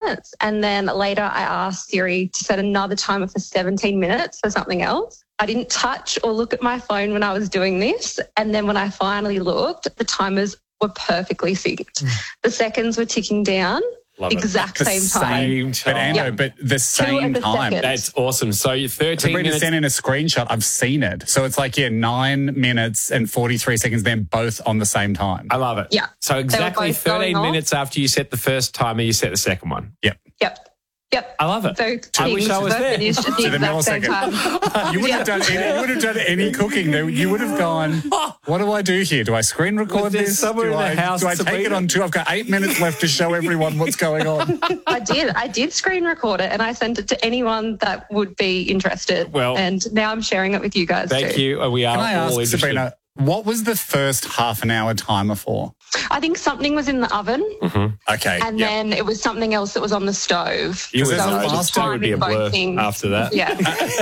minutes. And then later I asked Siri to set another timer for 17 minutes for something else. I didn't touch or look at my phone when I was doing this. And then when I finally looked, the timers were perfectly synced. The seconds were ticking down. Love it. Exact same time. But Ando, but the same time. That's awesome. So you're 13 Sabrina minutes. sent in a screenshot. I've seen it. So it's like, 9 minutes and 43 seconds, then both on the same time. I love it. Yeah. So exactly both going 13 off. minutes after you set the first timer, you set the second one. Yep. Yep. I love it. So I wish I was there. finished at the To the exact same millisecond. time. You wouldn't have done any cooking. You would have gone, what do I do here? Do I screen record Was there this? somewhere Do in the I house, take it Sabrina? on two? I've got 8 minutes left to show everyone what's going on. I did screen record it and I sent it to anyone that would be interested. Well- and now I'm sharing it with you guys Thank too. you. We are Can I all ask, interested. Sabrina, what was the first half an hour timer for? I think something was in the oven Okay. and then it was something else that was on the stove. You So would there's a know. fast It would be a timing blur both things. after that. Yeah.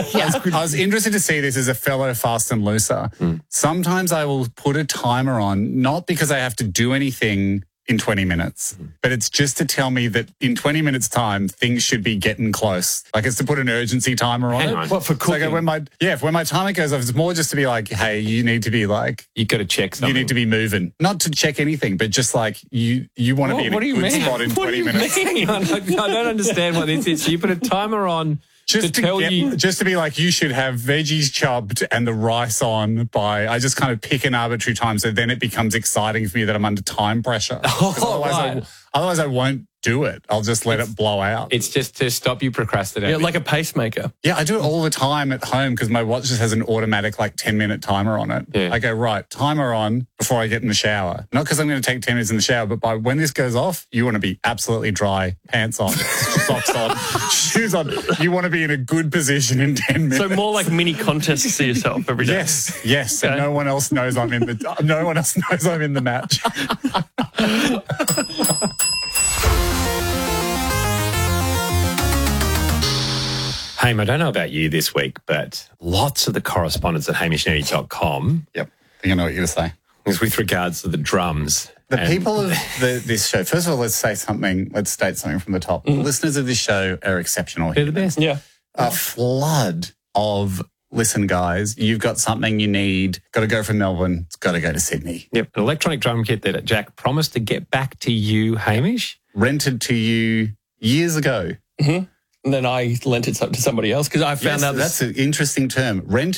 I was interested to see this as a fellow fast and looser. Sometimes I will put a timer on, not because I have to do anything in 20 minutes, but it's just to tell me that in 20 minutes time, things should be getting close. Like it's to put an urgency timer on Hang it. on. What, for It's like cooking? when my timer goes off, it's more just to be like, hey, you need to be like, You got to check something. you need to be moving. Not to check anything, but just like you want to be in What do a you good mean? spot in 20 minutes. Hang on, I don't understand what this is. So you put a timer on Just to tell you. just to be like, you should have veggies chopped and the rice on by, I just kind of pick an arbitrary time so then it becomes exciting for me that I'm under time pressure. 'Cause right. Otherwise I won't do it. I'll just let it blow out. It's just to stop you procrastinating. Yeah, like a pacemaker. Yeah, I do it all the time at home because my watch just has an automatic 10-minute timer on it. Yeah. I go, right, timer on before I get in the shower. Not because I'm going to take 10 minutes in the shower, but by when this goes off, you want to be absolutely dry, pants on, socks on, shoes on. You want to be in a good position in 10 minutes. So more like mini contests to yourself every day. Yes. And no one else knows I'm in the match. Haim, I don't know about you this week, but lots of the correspondence at hamishnetty.com Yep. You know what you're going to say. is with regards to the drums. The And people of this show, first of all, let's state something from the top. The listeners of this show are exceptional. they're the best. Yeah. A flood of, listen, guys, you've got something you need. Got to go from Melbourne. It's got to go to Sydney. Yep, an electronic drum kit that Jack promised to get back to you, Hamish. Rented to you years ago. And then I lent it to somebody else because I found out this. That's an interesting term. Rented